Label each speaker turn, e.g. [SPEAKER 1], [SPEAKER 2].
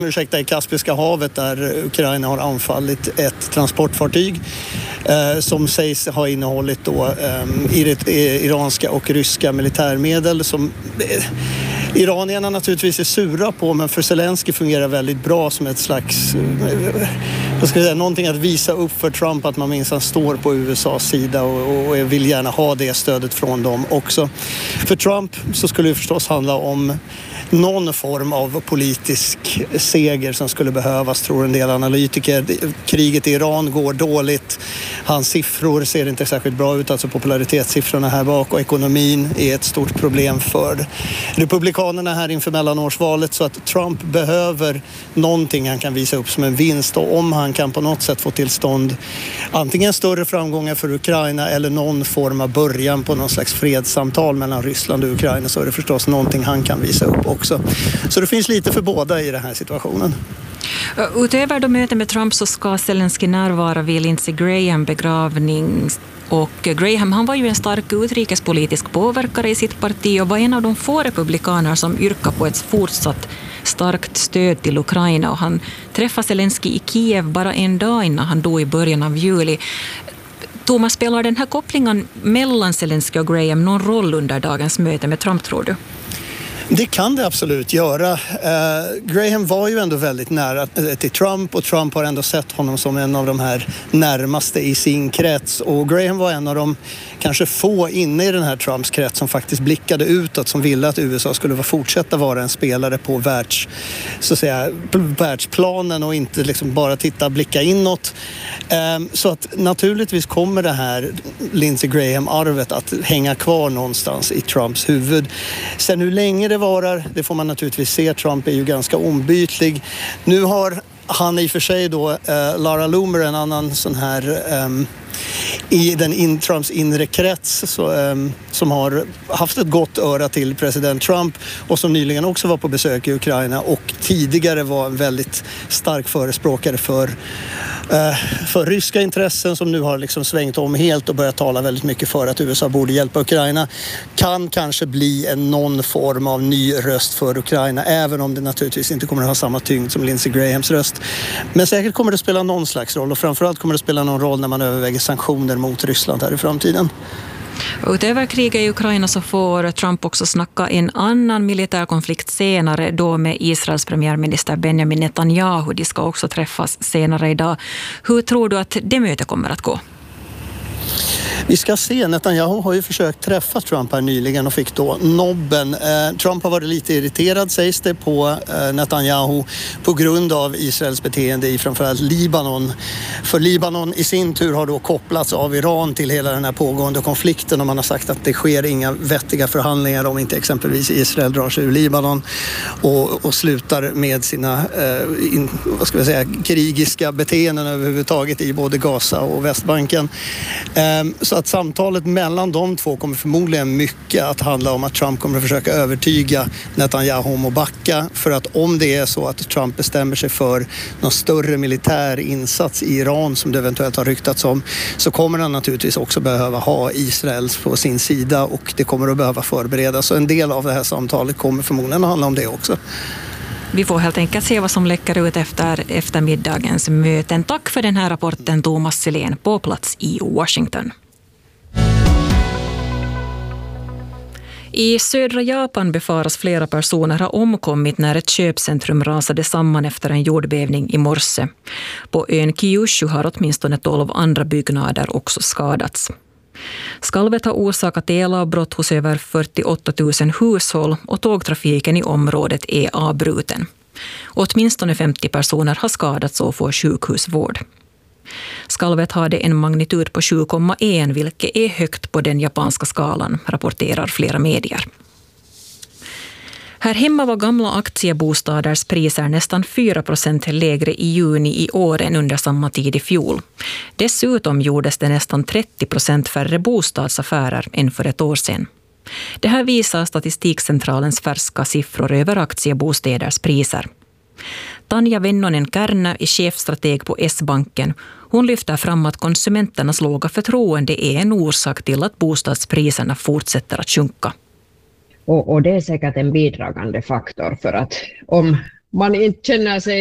[SPEAKER 1] I Kaspiska havet där Ukraina har anfallit ett transportfartyg som sägs ha innehållit då iranska och ryska militärmedel som iranierna naturligtvis är sura på, men för Zelensky fungerar väldigt bra som ett slags någonting att visa upp för Trump att man minst står på USAs sida och vill gärna ha det stödet från dem också. För Trump så skulle det förstås handla om någon form av politisk seger som skulle behövas, tror en del analytiker. Kriget i Iran går dåligt. Hans siffror ser inte särskilt bra ut, alltså popularitetssiffrorna här bak, och ekonomin är ett stort problem för republikanerna här inför mellanårsvalet, så att Trump behöver någonting han kan visa upp som en vinst, och om han kan på något sätt få till stånd antingen större framgångar för Ukraina eller någon form av början på någon slags fredssamtal mellan Ryssland och Ukraina, så är det förstås någonting han kan visa upp också. Så det finns lite för båda i den här situationen.
[SPEAKER 2] Utöver då möten med Trump så ska Zelensky närvara vid Lindsey Graham begravning. Och Graham, han var ju en stark utrikespolitisk påverkare i sitt parti och var en av de få republikaner som yrkar på ett fortsatt starkt stöd till Ukraina. Och han träffade Zelensky i Kiev bara en dag innan han dog i början av juli. Thomas, spelar den här kopplingen mellan Zelensky och Graham någon roll under dagens möte med Trump, tror du?
[SPEAKER 1] Det kan det absolut göra. Graham var ju ändå väldigt nära till Trump, och Trump har ändå sett honom som en av de här närmaste i sin krets. Och Graham var en av de kanske få inne i den här Trumps krets som faktiskt blickade utåt, som ville att USA skulle fortsätta vara en spelare på världsplanen och inte liksom bara blicka inåt. Så att naturligtvis kommer det här Lindsey Graham-arvet att hänga kvar någonstans i Trumps huvud. Sen hur länge det varar, det får man naturligtvis se. Trump är ju ganska ombytlig. Nu har han i och för sig då Laura Loomer, en annan sån här i Trumps inre krets som har haft ett gott öra till president Trump och som nyligen också var på besök i Ukraina och tidigare var en väldigt stark förespråkare för ryska intressen, som nu har liksom svängt om helt och börjat tala väldigt mycket för att USA borde hjälpa Ukraina, kan kanske bli någon form av ny röst för Ukraina, även om det naturligtvis inte kommer att ha samma tyngd som Lindsey Grahams röst. Men säkert kommer det spela någon slags roll, och framförallt kommer det spela någon roll när man överväger sanktioner mot Ryssland här i framtiden.
[SPEAKER 2] Utöver kriget i Ukraina så får Trump också snacka en annan militärkonflikt senare, då med Israels premiärminister Benjamin Netanyahu. De ska också träffas senare idag. Hur tror du att det mötet kommer att gå?
[SPEAKER 1] Vi ska se. Netanyahu har ju försökt träffa Trump här nyligen och fick då nobben. Trump har varit lite irriterad, sägs det, på Netanyahu på grund av Israels beteende i framförallt Libanon. För Libanon i sin tur har då kopplats av Iran till hela den här pågående konflikten, och man har sagt att det sker inga vettiga förhandlingar om inte exempelvis Israel drar sig ur Libanon och slutar med sina krigiska beteenden överhuvudtaget i både Gaza och Västbanken. Så att samtalet mellan de två kommer förmodligen mycket att handla om att Trump kommer att försöka övertyga Netanyahu om att backa, för att om det är så att Trump bestämmer sig för någon större militär insats i Iran som det eventuellt har ryktats om, så kommer han naturligtvis också behöva ha Israel på sin sida, och det kommer att behöva förberedas. Så en del av det här samtalet kommer förmodligen att handla om det också.
[SPEAKER 2] Vi får helt enkelt se vad som läcker ut efter eftermiddagens möten. Tack för den här rapporten, Thomas Selén på plats i Washington. I södra Japan befaras flera personer ha omkommit när ett köpcentrum rasade samman efter en jordbävning i morse. På ön Kyushu har åtminstone 12 andra byggnader också skadats. Skalvet har orsakat elavbrott hos över 48 000 hushåll och tågtrafiken i området är avbruten. Åtminstone 50 personer har skadats och får sjukhusvård. Skalvet hade en magnitud på 7,1, vilket är högt på den japanska skalan, rapporterar flera medier. Här hemma var gamla aktiebostaders priser nästan 4% lägre i juni i år än under samma tid i fjol. Dessutom gjordes det nästan 30% färre bostadsaffärer än för ett år sedan. Det här visar Statistikcentralens färska siffror över aktiebostaders priser. Tanja Vennonen-Kärnä är chefstrateg på S-banken. Hon lyfter fram att konsumenternas låga förtroende är en orsak till att bostadspriserna fortsätter att sjunka.
[SPEAKER 3] Och det är säkert en bidragande faktor, för att om man inte känner sig